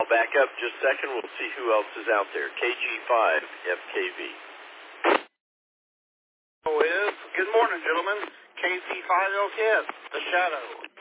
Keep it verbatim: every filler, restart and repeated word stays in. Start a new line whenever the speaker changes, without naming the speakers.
I'll back up just a second. We'll see who else is out there. K G five F K V.
Oh, is. Good morning, gentlemen. K G five L K S, The Shadow.